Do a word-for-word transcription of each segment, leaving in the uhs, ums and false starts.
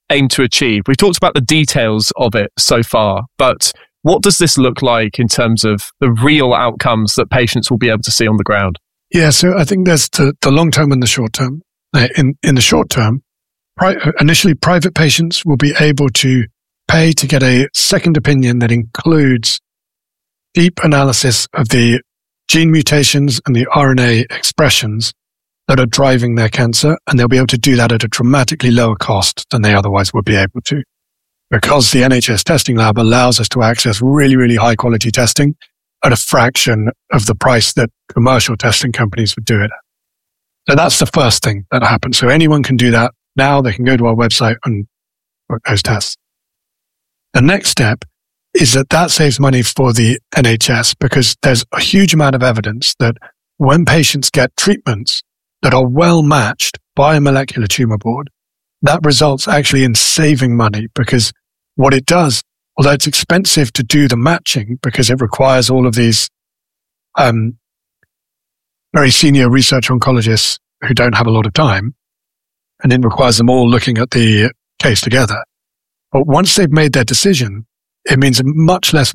aim to achieve? We've talked about the details of it so far, but what does this look like in terms of the real outcomes that patients will be able to see on the ground? Yeah, so I think there's the, the long term and the short term. In, in the short term, pri- initially private patients will be able to pay to get a second opinion that includes deep analysis of the gene mutations and the R N A expressions that are driving their cancer, and they'll be able to do that at a dramatically lower cost than they otherwise would be able to. Because the N H S testing lab allows us to access really, really high quality testing at a fraction of the price that commercial testing companies would do it at. So that's the first thing that happens. So anyone can do that now. They can go to our website and book those tests. The next step is that that saves money for the N H S, because there's a huge amount of evidence that when patients get treatments that are well matched by a molecular tumor board, that results actually in saving money, because what it does, although it's expensive to do the matching because it requires all of these um, very senior research oncologists who don't have a lot of time, and it requires them all looking at the case together. But once they've made their decision, it means a much less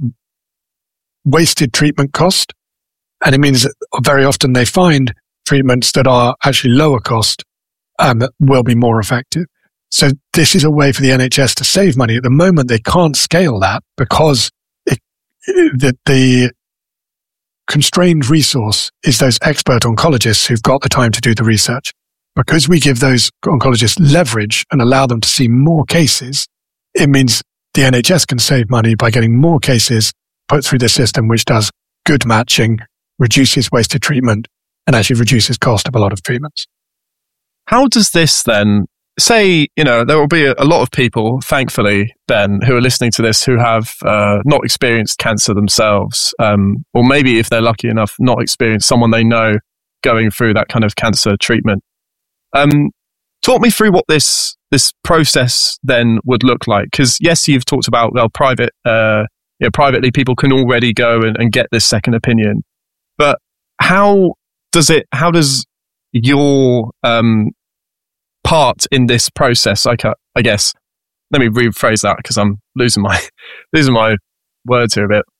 wasted treatment cost, and it means that very often they find treatments that are actually lower cost um, will be more effective. So this is a way for the N H S to save money. At the moment, they can't scale that because it, the, the constrained resource is those expert oncologists who've got the time to do the research. Because we give those oncologists leverage and allow them to see more cases, it means the N H S can save money by getting more cases put through the system, which does good matching, reduces wasted treatment, and actually reduces cost of a lot of treatments. How does this then, say, you know, there will be a, a lot of people, thankfully, Ben, who are listening to this who have uh, not experienced cancer themselves, um, or maybe if they're lucky enough, not experienced someone they know going through that kind of cancer treatment. Um, talk me through what this this process then would look like. Because yes, you've talked about, well, private, uh, you know, privately people can already go and, and get this second opinion. But how does it, how does your um, part in this process, I, ca- I guess, let me rephrase that because I'm losing my, losing my words here a bit.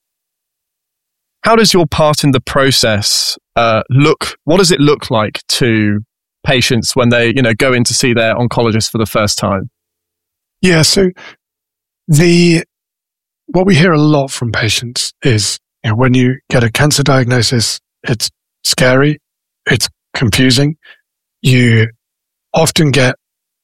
How does your part in the process uh, look, what does it look like to patients when they, you know, go in to see their oncologist for the first time? Yeah, so the what we hear a lot from patients is, you know, when you get a cancer diagnosis, it's scary, it's confusing. You often get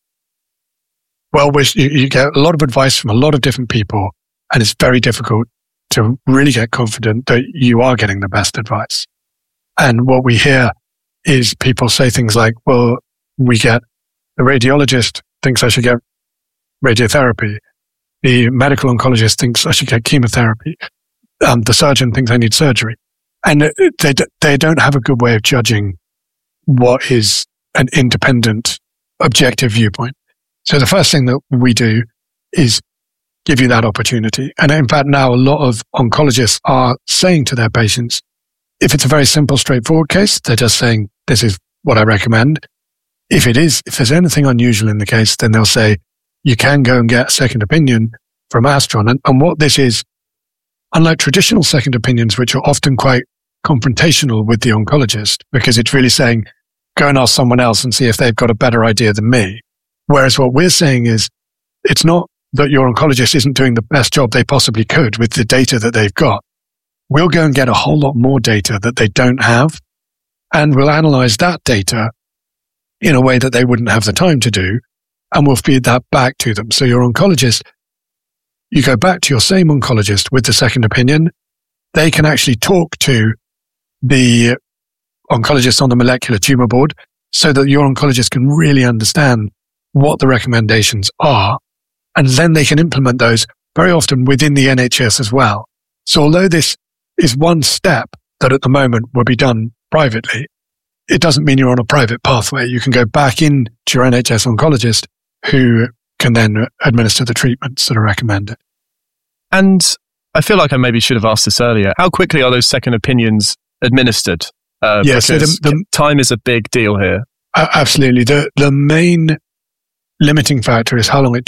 well wish you, you get a lot of advice from a lot of different people, and it's very difficult to really get confident that you are getting the best advice. And what we hear is people say things like, well, we get, the radiologist thinks I should get radiotherapy. The medical oncologist thinks I should get chemotherapy. Um, the surgeon thinks I need surgery. And they, they don't have a good way of judging what is an independent, objective viewpoint. So the first thing that we do is give you that opportunity. And in fact, now a lot of oncologists are saying to their patients, if it's a very simple, straightforward case, they're just saying, this is what I recommend. If it is, if there's anything unusual in the case, then they'll say, you can go and get a second opinion from Astron. And, and what this is, unlike traditional second opinions, which are often quite confrontational with the oncologist, because it's really saying, go and ask someone else and see if they've got a better idea than me. Whereas what we're saying is, it's not that your oncologist isn't doing the best job they possibly could with the data that they've got. We'll go and get a whole lot more data that they don't have, and we'll analyze that data in a way that they wouldn't have the time to do, and we'll feed that back to them. So your oncologist, you go back to your same oncologist with the second opinion, they can actually talk to the oncologist on the molecular tumor board so that your oncologist can really understand what the recommendations are, and then they can implement those very often within the N H S as well. So although this is one step that at the moment will be done privately, it doesn't mean you're on a private pathway. You can go back in to your N H S oncologist who can then administer the treatments that are recommended. And I feel like I maybe should have asked this earlier. How quickly are those second opinions administered? Uh, yeah, because so the, the, time is a big deal here. Uh, absolutely. The, the main limiting factor is how long it